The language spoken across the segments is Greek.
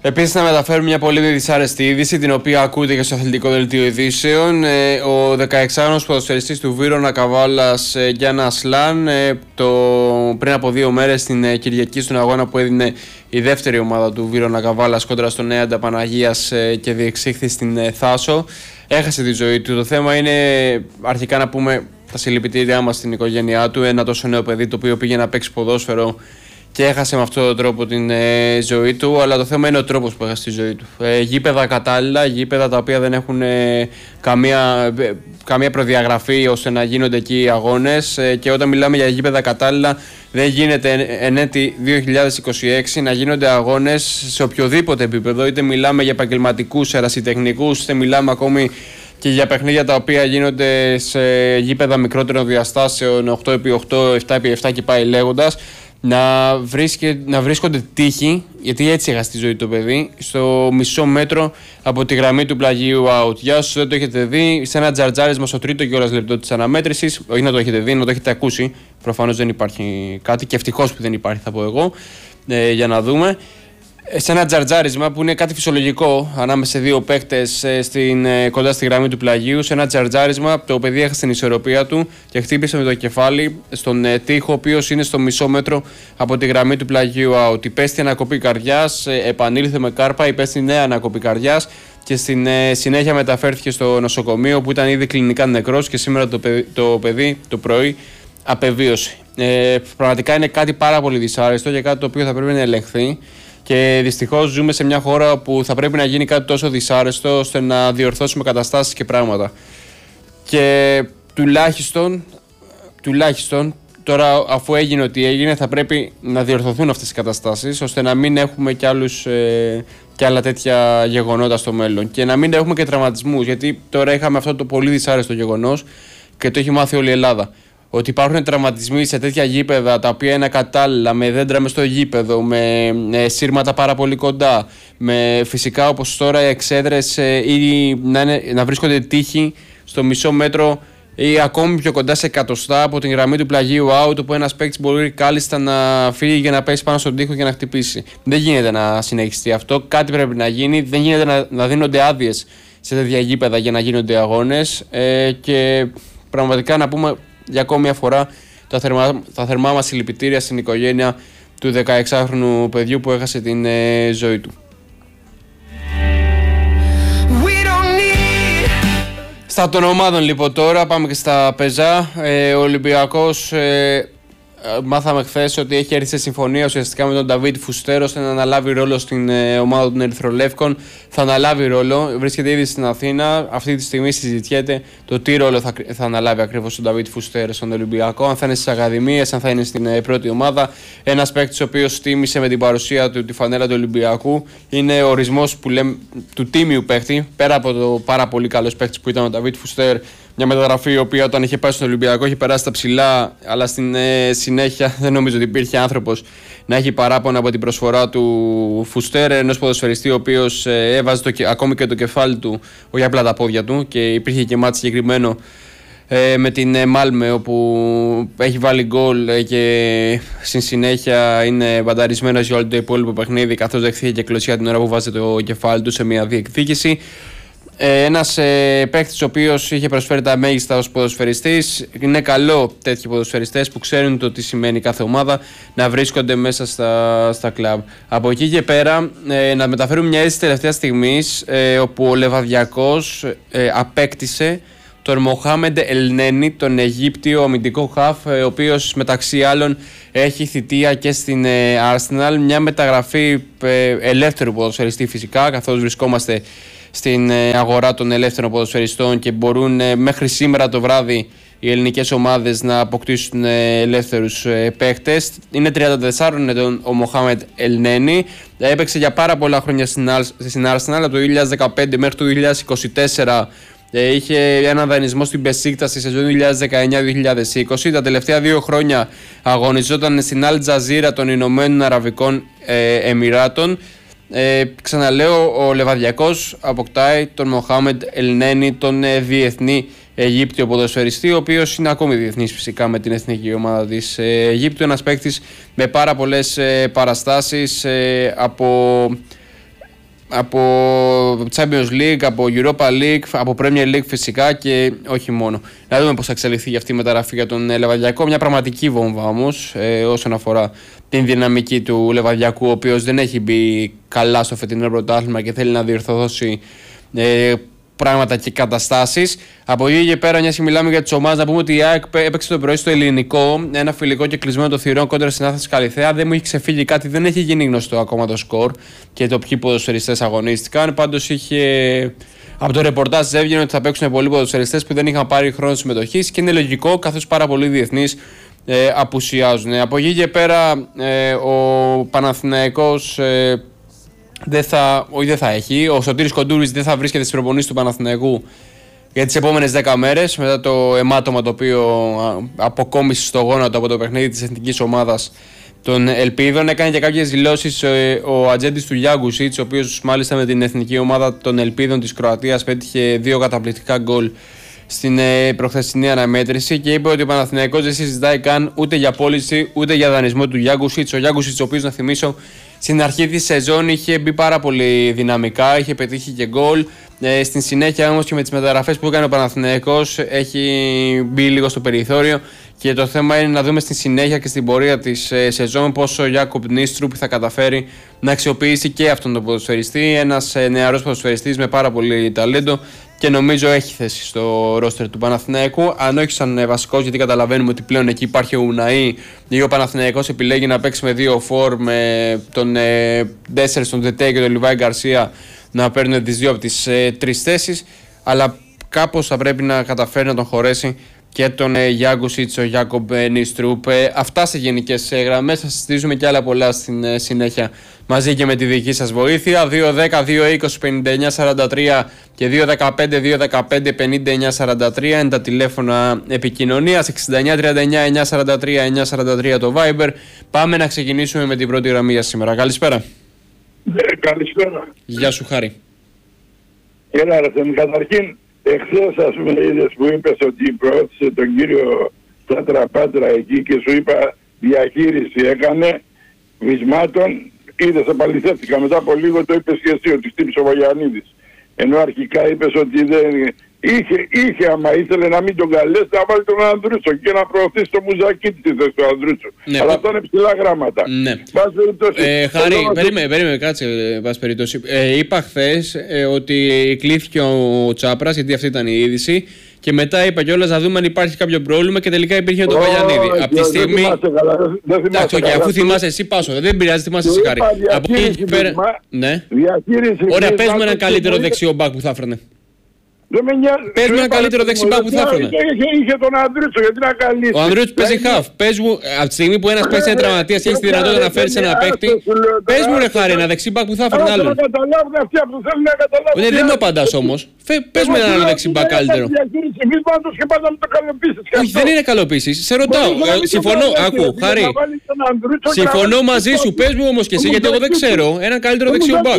Επίσης, να μεταφέρουμε μια πολύ δυσάρεστη είδηση, την οποία ακούτε και στο αθλητικό δελτίο ειδήσεων. Ο 16χρονος ποδοσφαιριστής του Βύρωνα Καβάλας, Γιάννα Ασλάν, πριν από 2 μέρες στην Κυριακή, στον αγώνα που έδινε η δεύτερη ομάδα του Βύρωνα Καβάλας κόντρα στον Νέαντα Παναγίας και διεξήχθη στην Θάσο, έχασε τη ζωή του. Το θέμα είναι αρχικά να πούμε τα συλληπιτήριά μας στην οικογένειά του. Ένα τόσο νέο παιδί, το οποίο πήγε να παίξει ποδόσφαιρο και έχασε με αυτόν τον τρόπο την ζωή του, αλλά το θέμα είναι ο τρόπος που έχασε τη ζωή του. Γήπεδα κατάλληλα, γήπεδα τα οποία δεν έχουν καμία προδιαγραφή ώστε να γίνονται εκεί οι αγώνες, και όταν μιλάμε για γήπεδα κατάλληλα, δεν γίνεται εν έτη 2026 να γίνονται αγώνες σε οποιοδήποτε επίπεδο, είτε μιλάμε για επαγγελματικούς, ερασιτεχνικούς, είτε μιλάμε ακόμη και για παιχνίδια τα οποία γίνονται σε γήπεδα μικρότερων διαστάσεων, 8x8, 7x7 και πάει λέγοντας, να βρίσκονται τείχοι, γιατί έτσι έχασε τη ζωή το παιδί, στο μισό μέτρο από τη γραμμή του πλαγίου out. Για όσους δεν το έχετε δει, σε ένα τζαρτζάρισμα στο τρίτο κιόλας λεπτό της αναμέτρησης, όχι να το έχετε δει, να το έχετε ακούσει. Προφανώς δεν υπάρχει κάτι, και ευτυχώς που δεν υπάρχει, θα πω εγώ, για να δούμε. Σε ένα τζαρτζάρισμα που είναι κάτι φυσιολογικό ανάμεσα σε δύο παίκτες κοντά στη γραμμή του πλαγίου, σε ένα τζαρτζάρισμα το παιδί έχασε την ισορροπία του και χτύπησε με το κεφάλι στον τοίχο, ο οποίος είναι στο μισό μέτρο από τη γραμμή του πλαγίου out. Υπέστη ανακοπή καρδιάς, επανήλθε με κάρπα, υπέστη νέα ανακοπή καρδιάς και στην συνέχεια μεταφέρθηκε στο νοσοκομείο, που ήταν ήδη κλινικά νεκρός, και σήμερα το παιδί το πρωί απεβίωσε. Πραγματικά είναι κάτι πάρα πολύ δυσάρεστο και κάτι το οποίο θα πρέπει να ελεγχθεί. Και δυστυχώς ζούμε σε μια χώρα που θα πρέπει να γίνει κάτι τόσο δυσάρεστο ώστε να διορθώσουμε καταστάσεις και πράγματα. Και τουλάχιστον τώρα, αφού έγινε ό,τι έγινε, θα πρέπει να διορθωθούν αυτές οι καταστάσεις, ώστε να μην έχουμε κι άλλα τέτοια γεγονότα στο μέλλον και να μην έχουμε και τραυματισμούς. Γιατί τώρα είχαμε αυτό το πολύ δυσάρεστο γεγονός και το έχει μάθει όλη η Ελλάδα. Ότι υπάρχουν τραυματισμοί σε τέτοια γήπεδα τα οποία είναι κατάλληλα, με δέντρα μες στο γήπεδο, με σύρματα πάρα πολύ κοντά, με φυσικά όπως τώρα εξέδρες ή να βρίσκονται τείχοι στο μισό μέτρο ή ακόμη πιο κοντά σε εκατοστά από την γραμμή του πλαγίου out, όπου ένας παίκτης μπορεί κάλλιστα να φύγει και να πέσει πάνω στον τοίχο και να χτυπήσει. Δεν γίνεται να συνεχιστεί αυτό. Κάτι πρέπει να γίνει. Δεν γίνεται να δίνονται άδειες σε τέτοια γήπεδα για να γίνονται αγώνες. Και πραγματικά να πούμε για ακόμη μια φορά τα θερμά μας συλληπιτήρια στην οικογένεια του 16χρονου παιδιού που έχασε την ζωή του. Στα των ομάδων λοιπόν τώρα πάμε και στα πεζά. Ο Ολυμπιακός μάθαμε χθες ότι έχει έρθει σε συμφωνία ουσιαστικά με τον Νταβίτ Φουστέρο ώστε να αναλάβει ρόλο στην ομάδα των Ερυθρολεύκων. Θα αναλάβει ρόλο, βρίσκεται ήδη στην Αθήνα. Αυτή τη στιγμή συζητιέται το τι ρόλο θα αναλάβει ακριβώς τον Νταβίτ Φουστέρο στον Ολυμπιακό. Αν θα είναι στις ακαδημίες, αν θα είναι στην πρώτη ομάδα. Ένας παίκτης ο οποίος τίμησε με την παρουσία του τη φανέλα του Ολυμπιακού. Είναι ο ορισμός που λέμε του τίμιου παίκτη. Πέρα από το πάρα πολύ καλός παίκτης που ήταν ο Νταβίτ Φουστέρ. Μια μεταγραφή η οποία όταν είχε πάει στον Ολυμπιακό είχε περάσει τα ψηλά, αλλά στην συνέχεια δεν νομίζω ότι υπήρχε άνθρωπος να έχει παράπονα από την προσφορά του Φουστέρ, ενός ποδοσφαιριστή ο οποίος έβαζε ακόμη και το κεφάλι του, όχι απλά τα πόδια του, και υπήρχε και μάτι συγκεκριμένο με την Μάλμε, όπου έχει βάλει γκολ και στη συνέχεια είναι μπανταρισμένος για όλο το υπόλοιπο παιχνίδι, καθώς δεχθήκε και κλωτσιά την ώρα που βάζει το κεφάλι του σε μια διεκδίκηση. Ένας παίκτης ο οποίος είχε προσφέρει τα μέγιστα ως ποδοσφαιριστής. Είναι καλό τέτοιοι ποδοσφαιριστές που ξέρουν το τι σημαίνει κάθε ομάδα να βρίσκονται μέσα στα κλαμπ. Από εκεί και πέρα να μεταφέρουμε μια αίσθηση τελευταία στιγμής, όπου ο Λεβαδιακός απέκτησε τον Μοχάμεντ Ελνένι, τον Αιγύπτιο αμυντικό χαφ, ο οποίος μεταξύ άλλων έχει θητεία και στην Arsenal. Μια μεταγραφή ελεύθερου ποδοσφαιριστή φυσικά, καθώς βρισκόμαστε στην αγορά των ελεύθερων ποδοσφαιριστών και μπορούν μέχρι σήμερα το βράδυ οι ελληνικές ομάδες να αποκτήσουν ελεύθερους παίκτες. Είναι 34 ετών ο Μοχάμεντ Ελνένι. Έπαιξε για πάρα πολλά χρόνια στην Arsenal, από το 2015 μέχρι το 2024. Είχε έναν δανεισμό στην Μπεσίκτας στη σεζόν 2019-2020. Τα τελευταία 2 χρόνια αγωνιζόταν στην Al Jazeera των Ηνωμένων Αραβικών Εμιράτων. Ξαναλέω, ο Λεβαδιακός αποκτάει τον Μοχάμεντ Ελνένι, τον διεθνή Αιγύπτιο ποδοσφαιριστή, ο οποίος είναι ακόμη διεθνής φυσικά με την εθνική ομάδα της Αιγύπτου. Ένας παίκτης με πάρα πολλές παραστάσεις, από από Champions League, από Europa League, από Premier League φυσικά και όχι μόνο. Να δούμε πώς θα εξελιχθεί για αυτή η μεταγραφή για τον Λεβαδιακό. Μια πραγματική βόμβα όμως όσον αφορά την δυναμική του Λεβαδιακού, ο οποίος δεν έχει μπει καλά στο φετινό πρωτάθλημα και θέλει να διορθώσει πράγματα και καταστάσεις. Από εκεί και πέρα, μια και μιλάμε για τις ομάδες, να πούμε ότι η ΑΕΚ έπαιξε το πρωί στο Ελληνικό, ένα φιλικό και κλεισμένο των θυρών κόντρα στην Άθληση Καλιθέα. Δεν μου έχει ξεφύγει κάτι, δεν έχει γίνει γνωστό ακόμα το σκορ και το ποιοι ποδοσφαιριστές αγωνίστηκαν. Πάντως από το ρεπορτάζ έβγαινε ότι θα παίξουν πολλοί ποδοσφαιριστές που δεν είχαν πάρει χρόνο συμμετοχής και είναι λογικό καθώς πάρα πολλοί διεθνείς απουσιάζουν. Από εκεί και πέρα, ο Παναθηναϊκός. Δεν θα έχει. Ο Σωτήρης Κοντούρης δεν θα βρίσκεται στις προπονήσεις του Παναθηναϊκού για τις επόμενες 10 μέρες μετά το αιμάτωμα το οποίο αποκόμισε στο γόνατο από το παιχνίδι της εθνικής ομάδας των Ελπίδων. Έκανε και κάποιες δηλώσεις ο ατζέντης του Γιάγκουσιτς, ο οποίος μάλιστα με την εθνική ομάδα των Ελπίδων της Κροατίας πέτυχε 2 καταπληκτικά γκολ στην προχθεσινή αναμέτρηση και είπε ότι ο Παναθηναϊκός δεν συζητάει καν ούτε για πώληση ούτε για δανεισμό του Γιάγκουσιτς. Ο Γιάγκουσιτς, ο οποίος, να θυμίσω, στην αρχή της σεζόν είχε μπει πάρα πολύ δυναμικά, είχε πετύχει και γκολ. Στην συνέχεια όμως και με τις μεταγραφές που έκανε ο Παναθηναϊκός έχει μπει λίγο στο περιθώριο και το θέμα είναι να δούμε στη συνέχεια και στην πορεία της σεζόν πόσο ο Γιάκοπ Νίστρουπ θα καταφέρει να αξιοποιήσει και αυτόν τον ποδοσφαιριστή. Ένας νεαρός ποδοσφαιριστής με πάρα πολύ ταλέντο και νομίζω έχει θέση στο ρόστερ του Παναθηναϊκού. Αν όχι σαν βασικός, γιατί καταλαβαίνουμε ότι πλέον εκεί υπάρχει ο Ουναή ή ο Παναθηναϊκός επιλέγει να παίξει με 2 φορ, με τον Ντέσσερ, τον Τετέ και τον Λιβάη Γκαρσία να παίρνουν τις 2 από τις 3 θέσεις. Αλλά κάπως θα πρέπει να καταφέρει να τον χωρέσει και τον Γιάγκουσιτς, ο Γιάκομπ Νίστρουπ. Αυτά σε γενικές γραμμές. Θα συζητήσουμε και άλλα πολλά στην συνέχεια μαζί και με τη δική σας βοήθεια. 2-10-2-20-59-43 και 2-15-2-15-59-43 είναι τα τηλέφωνα επικοινωνίας. 69-39-943-943 το Viber. Πάμε να ξεκινήσουμε με την πρώτη γραμμή για σήμερα. Καλησπέρα. Καλησπέρα. Γεια σου, Χάρη. Έλα ρε, καταρχήν εχθές ας πούμε είδες που είπες ότι προώθησε τον κύριο Πάτρα εκεί και σου είπα διαχείριση έκανε βυσμάτων, είδες επαληθεύτηκα μετά από λίγο, το είπες και εσύ ότι χτύπησε ο Βαγιανίδης, ενώ αρχικά είπες ότι δεν είχε άμα ήθελε να μην τον καλέσει να βάλει τον Ανδρούτσο και να προωθήσει το Μουζακί της θέσης του Ανδρούτσο. Ναι, αλλά αυτά είναι ψηλά γράμματα. Ναι. Χάρη, περίμενε, κάτσε, πάση περιπτώσει. Είπα χθες ότι κλήθηκε ο Τσάπρας, γιατί αυτή ήταν η είδηση. Και μετά είπα κιόλας να δούμε αν υπάρχει κάποιο πρόβλημα και τελικά υπήρχε το Βαγιανίδη. Από τη στιγμή. Εντάξει, αφού θυμάσαι εσύ, πάσο. Δεν πειράζει, θυμάσαι εσύ, Χάρη. Από εκεί και πέρα. Ναι. Ωραία, πες μου έναν καλύτερο δεξιό μπακ που θα έφερνε. Πες μου ένα καλύτερο δεξιμπάκ που θα έφερε. Είχε τον Ανδρούτσο, γιατί να καλύψει. Ο Ανδρούτσος παίζει χαφ. Πες μου, από τη στιγμή που ένας παίζει είναι τραυματίας και έχει τη δυνατότητα να φέρεις ένα παίκτη, πες μου ρε Χάρη, ένα δεξιμπάκ που θα έφερε άλλον. Να καταλάβουν αυτοί που θέλουν να καταλάβουν. Δεν μου απαντάς όμως. Πες μου ένα άλλο δεξιμπάκ καλύτερο. Όχι, δεν είναι καλοποίησης. Σε ρωτάω. Συμφωνώ, άκου, Χάρη. Συμφωνώ μαζί σου. Πες μου όμως και εσύ, γιατί εγώ δεν ξέρω. Ένα καλύτερο δεξιμπάκ.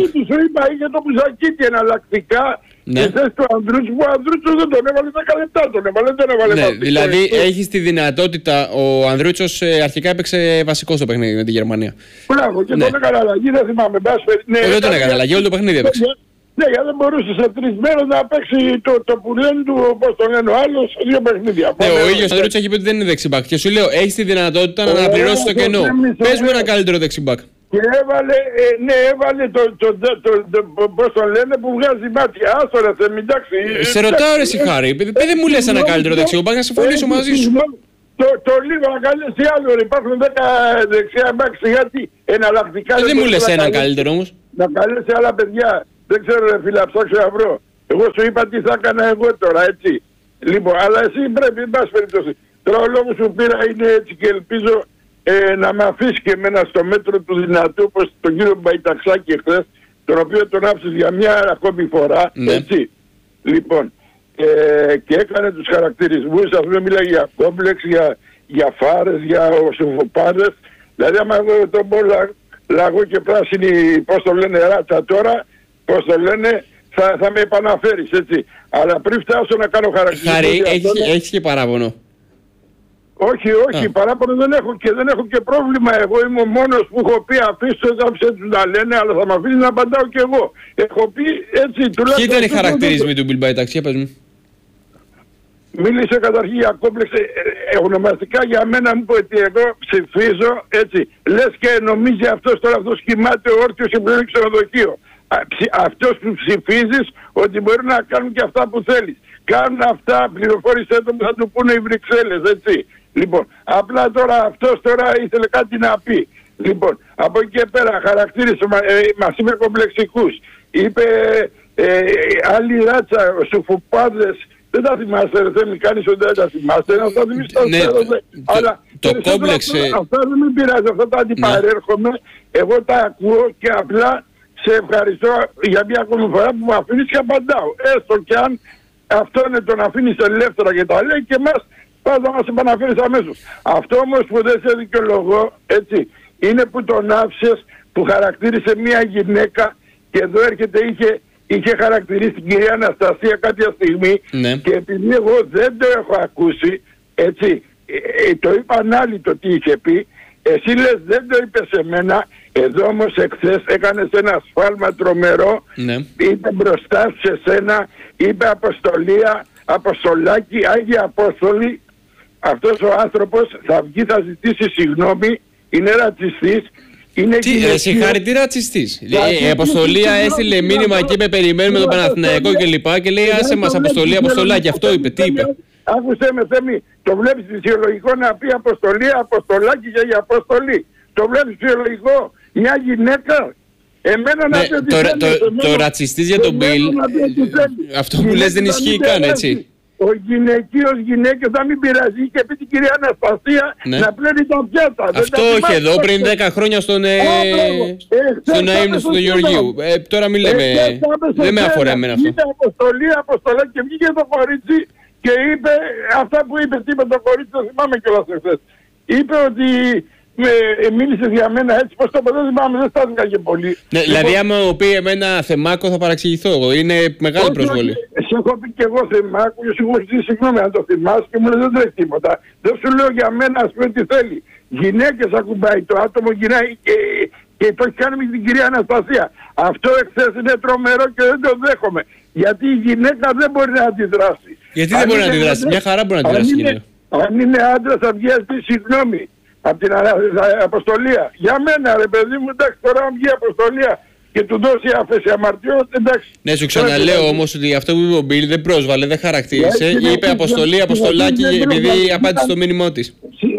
Ναι. Και θες του Ανδρούτσου που ο Ανδρούτσος δεν τον έβαλε 10 λεπτά, τον έβαλε. Ναι, δηλαδή έχεις τη δυνατότητα, ο Ανδρούτσος αρχικά έπαιξε βασικό στο παιχνίδι με τη Γερμανία. Μπράβο, και τον έκανε αλλαγή, δεν θυμάμαι. Δεν τον έκανε αλλαγή, όλο το παιχνίδι έπαιξε. Ναι, γιατί δεν μπορούσε σε 3 μέρες να παίξει το που λένε του, πώς τον λένε ο άλλος, σε 2 παιχνίδια. Ναι, ο ίδιος ο Ανδρούτσος έχει πει ότι δεν είναι δεξιμπάκ. Και σου λέω, έχεις τη δυνατότητα να αναπληρώσεις το κενό. Πες μου ένα καλύτερο δεξιμπάκ. Και έβαλε πώς τον λένε που βγάζει μάτια. Άστο ρε Θεέ, εντάξει. Σε ρωτάω ρε Χάρη, δεν μου λες ένα καλύτερο δεξιό μπακ, να συμφωνήσω μαζί σου. Το λίγο να καλέσει άλλο ρε, υπάρχουν 10 δεξιά μπακ, γιατί εναλλακτικά. Δεν μου λες ένα καλύτερο όμως. Να καλέσει άλλα παιδιά. Δεν ξέρω ρε φίλε, ψάξω να βρω. Εγώ σου είπα τι θα έκανα εγώ τώρα, έτσι. Λοιπόν, αλλά εσύ πρέπει, εν πάση περιπτώσει. Τώρα ο λόγος που πήρα είναι έτσι και ελπίζω να με αφήσει και εμένα στο μέτρο του δυνατού, όπως τον κύριο Μπαϊταξάκη εχθές, τον οποίο τον άφησες για μια ακόμη φορά, έτσι. Λοιπόν, και έκανε τους χαρακτηρισμούς, ας πούμε μίλαγε για κόμπλεξ, για φάρες, για οσοφοπάρες. Δηλαδή άμα εγώ τον πω λαγό και πράσινη, πώς το λένε ράτσα τώρα, πώς το λένε, θα με επαναφέρεις, έτσι. Αλλά πριν φτάσω να κάνω χαρακτηρισμούς... Χάρη, έχεις και παράπονο. Όχι, παράπονο δεν έχω και δεν έχω και πρόβλημα. Εγώ είμαι ο μόνος που έχω πει αφήστε τους να λένε, αλλά θα με αφήσει να απαντάω κι εγώ. Έχω πει έτσι τουλάχιστον. Ποιοι ήταν οι χαρακτηρισμοί του Μπιλμπάι Ταξί, πες μου. Μίλησε καταρχήν για κόμπλεξ, ονομαστικά για μένα μου είπε ότι εγώ ψηφίζω έτσι. Λες και νομίζει αυτός κοιμάται όρθιος και πλέον ξενοδοχείο. Αυτός που ψηφίζεις ότι μπορεί να κάνουν και αυτά που θέλεις. Κάνουν αυτά, πληροφόρησέ το που θα του πούνε οι Βρυξέλλες, έτσι. Λοιπόν, απλά τώρα αυτός ήθελε κάτι να πει. Λοιπόν, από εκεί και πέρα χαρακτήρισε, μας είπε κομπλεξικούς. Είπε άλλη ράτσα, σουφουπάδες. Δεν τα θυμάστε, δεν μη κάνεις ότι δεν τα θυμάστε, να τα θυμίστε. Αλλά το κόμπλεξ... Αυτά δεν με πειράζει, αυτά τα αντιπαρέρχομαι, εγώ τα ακούω και απλά σε ευχαριστώ για μια ακόμη φορά που με αφήνεις και απαντάω. Έστω και αν αυτό είναι το να αφήνεις ελεύθερα και τα λέει και μας πας να μας επαναφέρεις αμέσως. Αυτό όμως που δεν σε δικαιολογώ, έτσι, είναι που τον άφησες, που χαρακτήρισε μια γυναίκα και εδώ έρχεται είχε χαρακτηρίσει την κυρία Αναστασία κάποια στιγμή, ναι. Και επειδή εγώ δεν το έχω ακούσει, έτσι, το είπαν άλλοι το τι είχε πει, εσύ λες δεν το είπε σε μένα, εδώ όμως εχθές έκανες ένα σφάλμα τρομερό, ναι. Είπε μπροστά σε σένα, είπε Αποστολάκη, Άγιοι Απόστολοι, αυτός ο άνθρωπος θα βγει, θα ζητήσει συγγνώμη, είναι ρατσιστής. Τι ρατσιστής. Η Αποστολία έστειλε μήνυμα και είπε περιμένουμε τον Παναθηναϊκό και λέει άσε μας Αποστολάκη, αυτό είπε, τι είπε. Άκουσε με Θέμη, το βλέπεις φυσιολογικό να πει Αποστολάκη για η Αποστολή. Το βλέπεις φυσιολογικό, μια γυναίκα. Εμένα να πει το ρατσιστής για τον Μπιλ, αυτό που λες δεν ισχύει καν, έτσι. Ο γυναικείος γυναίκες θα μην πειράζει και πει την κυρία Αναστασία, ναι. Να πλένει τα πιάτα. Αυτό όχι εδώ πριν 10 χρόνια στον αείμνηστο του Γεωργίου. Τώρα μην λέμε, δεν με αφορά εμένα αυτό. Είπε Αποστολάκη και βγήκε το κορίτσι και είπε αυτά που είπε, το κορίτσι, το θυμάμαι κιόλας εχθές. Είπε ότι μίλησε για μένα έτσι, πως το πω, δεν θυμάμαι, δεν στάθηκα και πολύ. Ναι, δηλαδή άμα μου πει εμένα Θεμάκο θα παραξηγηθώ εγώ, είναι μεγάλη προσβολή. Σε έχω πει και εγώ Θεμάκο και σου έχω ζητήσει συγγνώμη αν το θυμάσαι και μου λέει δεν τρέχει τίποτα. Δεν σου λέω για μένα ας πούμε τι θέλει. Γυναίκες ακουμπάει το άτομο, γυναίκες και το έχει κάνει με την κυρία Αναστασία. Αυτό εχθές είναι τρομερό και δεν το δέχομαι. Γιατί η γυναίκα δεν μπορεί να αντιδράσει. Γιατί δεν μπορεί να αντιδράσει, μια χαρά μπορεί να αντιδράσει. Αν είναι άντρας θα βγει πει συγγνώμη. Από την αποστολία. Για μένα ρε παιδί μου, εντάξει, τώρα αν βγει αποστολία και του δώσει άφεση αμαρτιών, εντάξει. Ναι, σου ξαναλέω όμως ότι αυτό που είπε ο Μπιλ δεν πρόσβαλε, δεν χαρακτήρισε. Είπε Αποστολάκη επειδή απάντησε το μήνυμό της.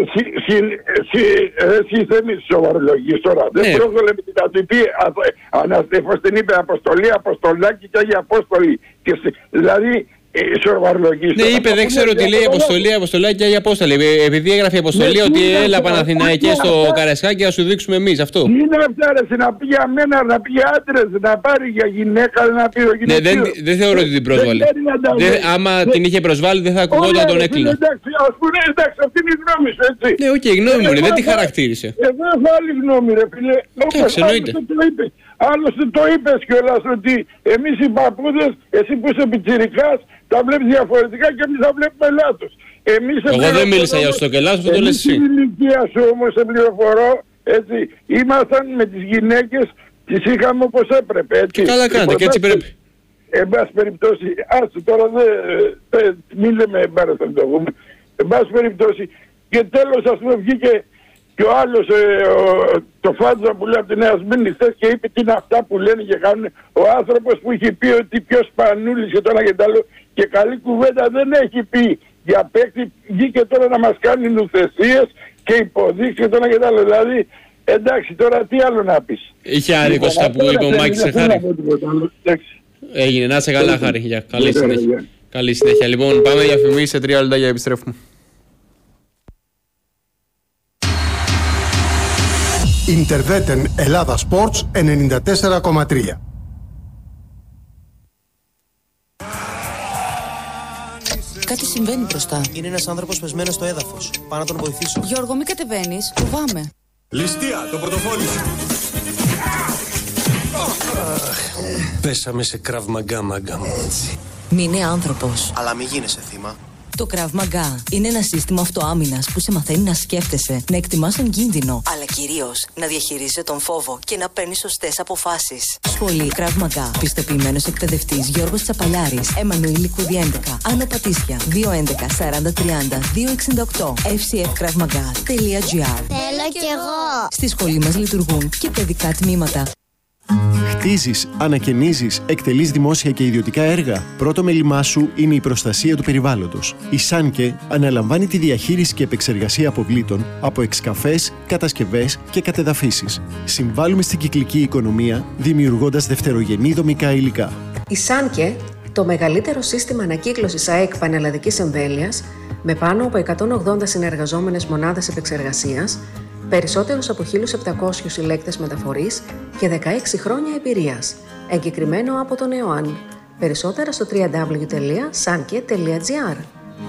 Εσύ θέμεις σοβαρολογείς τώρα. Δεν πρόσβαλε με την ατυπή. Αναστέφως την είπε Αποστολάκη και Άγιοι Απόστολοι. Δηλαδή ναι, είπε, δεν ξέρω τι λέει Αποστολάκη και Άγιοι Απόστολοι. Επειδή έγραφε η Αποστολή ότι έλα Παναθηναϊκέ στο Καραϊσκάκι να σου δείξουμε εμείς αυτό. Είναι αυτά, να πει για μένα, να πει άντρες, να πάρει για γυναίκα, να πει ο γυναικείο. Ναι, δεν θεωρώ ότι την πρόσβαλε. Άμα την είχε προσβάλει, δεν θα ακουγόταν τον έκλεινο. Εντάξει, αυτή είναι η γνώμη σου, έτσι. Ναι, οκ, η γνώμη μου είναι, δεν τη χαρακτήρισε. Εδώ έχω άλλη γνώμη, ρε φίλε. Εντάξει, εννοείται. Άλλωστε το είπες κιόλας ότι εμείς οι παππούδες, εσύ που είσαι πιτσιρικάς, τα βλέπεις διαφορετικά και εμείς τα βλέπουμε λάθος. Εγώ δεν μίλησα για στο κελάς, αυτό το λες εσύ. Στην ηλικία σου όμως σε πληροφορώ, έτσι, ήμασταν με τις γυναίκες, τις είχαμε όπως έπρεπε, έτσι. Καλά κάνετε και έτσι πρέπει. Εν πάση περιπτώσει, άστο τώρα μην λέμε εμπάρασαν το πούμε. Εν πάση περιπτώσει, και τέλος ας πούμε βγήκε και ο άλλος, το Φάντζα που λέει από τη Νέα Σμύρνη χθες και είπε τι είναι αυτά που λένε και κάνουν. Ο άνθρωπος που είχε πει ότι ποιος Πανούλης και το ένα και το άλλο και καλή κουβέντα δεν έχει πει για παίκτη, βγήκε τώρα να μας κάνει νουθεσίες και υποδείξει και το ένα και το άλλο. Δηλαδή, εντάξει τώρα τι άλλο να πεις. Είχε άδικο αυτά που είπε ο Μάκης σε Χάρη. Έγινε, να είσαι καλά Χάρη, για καλή συνέχεια. Καλή συνέχεια. Λοιπόν, πάμε διαφημίσεις σε 3 λεπτά για επιστρέφουμε. Ιντερβέτεν Ελλάδα Sports 94,3. Κάτι συμβαίνει μπροστά. Είναι ένας άνθρωπος πεσμένος στο έδαφος. Πάω να τον βοηθήσω. Γιώργο, μην κατεβαίνεις. Φοβάμαι. Ληστεία, το πορτοφόλι σου. Πέσαμε σε κραβ μαγκά. Μην είναι άνθρωπος. Αλλά μην γίνεσαι θύμα. Το Krav Maga είναι ένα σύστημα αυτοάμυνας που σε μαθαίνει να σκέφτεσαι, να εκτιμάς τον κίνδυνο, αλλά κυρίως να διαχειρίζεσαι τον φόβο και να παίρνεις σωστές αποφάσεις. Σχολή Krav Maga. Πιστοποιημένος εκπαιδευτής Γιώργος Τσαπαλιάρης. Εμμανουήλ Λικούδη 11. Άνω Πατήσια. 211 40 30 268. fcfkravmaga.gr. Θέλω κι εγώ. Στη σχολή μας λειτουργούν και παιδικά τμήματα. Χτίζεις, ανακαινίζεις, εκτελείς δημόσια και ιδιωτικά έργα. Πρώτο μέλημά σου είναι η προστασία του περιβάλλοντος. Η Σάνκε αναλαμβάνει τη διαχείριση και επεξεργασία αποβλήτων από εξκαφές, κατασκευές και κατεδαφίσεις. Συμβάλλουμε στην κυκλική οικονομία, δημιουργώντας δευτερογενή δομικά υλικά. Η Σάνκε, το μεγαλύτερο σύστημα ανακύκλωσης ΑΕΚ πανελλαδικής εμβέλειας, με πάνω από 180 συνεργαζόμενες μονάδες επεξεργασίας, περισσότερους από 1.700 συλλέκτες μεταφορής και 16 χρόνια εμπειρίας. Εγκεκριμένο από τον ΕΟΑΝ. Περισσότερα στο www.sanke.gr.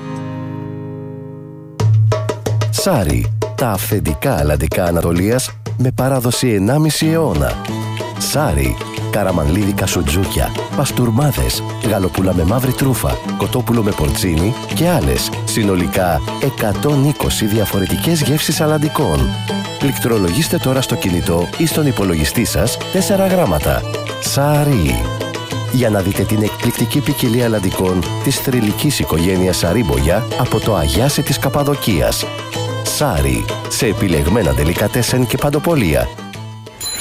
Σάρι, τα αυθεντικά αλλαντικά Ανατολίας με παράδοση 1,5 αιώνα. Σάρι, καραμανλίδικα σουτζούκια, παστουρμάδες, γαλοπούλα με μαύρη τρούφα, κοτόπουλο με πορτσίνι και άλλες, συνολικά 120 διαφορετικές γεύσεις αλλαντικών. Πληκτρολογήστε τώρα στο κινητό ή στον υπολογιστή σας 4 γράμματα. Σάρι. Για να δείτε την εκπληκτική ποικιλία αλλαντικών της θρυλικής οικογένειας Σαρίμπογια από το Αγιάσι της Καπαδοκίας. Σάρι, σε επιλεγμένα ντελικατέσεν και παντοπολία.